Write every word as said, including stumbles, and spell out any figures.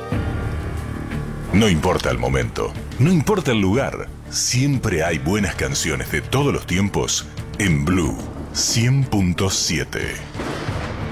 No importa el momento, no importa el lugar, siempre hay buenas canciones de todos los tiempos en Blue cien punto siete.